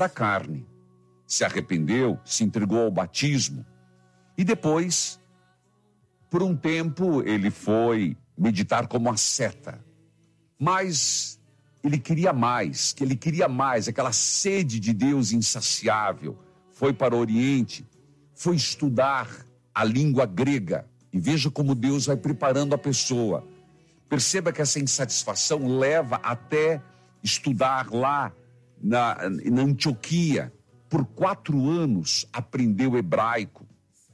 da carne. Se arrependeu, se entregou ao batismo e depois, por um tempo, ele foi meditar como asceta. Mas ele queria mais, aquela sede de Deus insaciável. Foi para o Oriente, foi estudar a língua grega. E veja como Deus vai preparando a pessoa. Perceba que essa insatisfação leva até estudar lá na Antioquia. Por 4 anos aprendeu hebraico.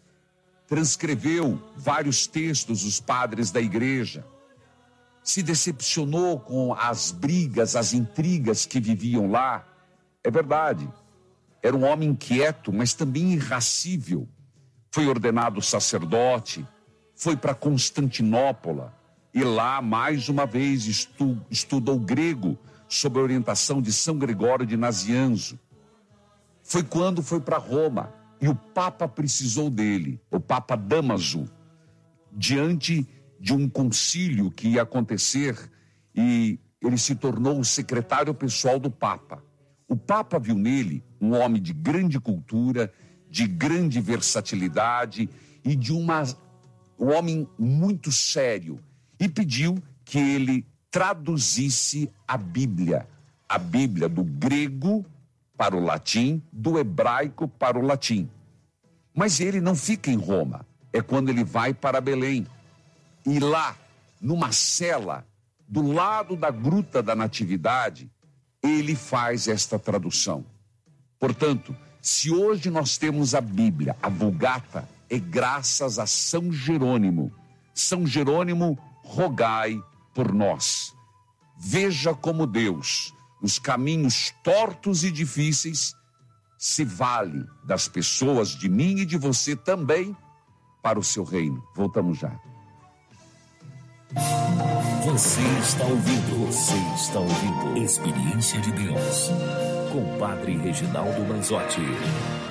Transcreveu vários textos dos padres da igreja. Se decepcionou com as brigas, as intrigas que viviam lá. É verdade. Era um homem inquieto, mas também irascível. Foi ordenado sacerdote. Foi para Constantinopla. E lá, mais uma vez, estudou grego sob a orientação de São Gregório de Nazianzo. Foi quando foi para Roma e o Papa precisou dele, o Papa Dámaso, diante de um concílio que ia acontecer, e ele se tornou o secretário pessoal do Papa. O Papa viu nele um homem de grande cultura, de grande versatilidade e de um homem muito sério, e pediu que ele traduzisse a Bíblia do grego para o latim, do hebraico para o latim. Mas ele não fica em Roma, é quando ele vai para Belém. E lá, numa cela, do lado da Gruta da Natividade, ele faz esta tradução. Portanto, se hoje nós temos a Bíblia, a Vulgata, é graças a São Jerônimo. São Jerônimo, rogai por nós. Veja como Deus, nos caminhos tortos e difíceis, se vale das pessoas, de mim e de você também, para o seu reino. Voltamos já. Você está ouvindo Experiência de Deus com Padre Reginaldo Manzotti.